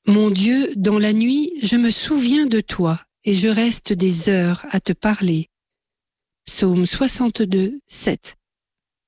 Mon Dieu, dans la nuit, je me souviens de toi et je reste des heures à te parler. Psaume 62, 7.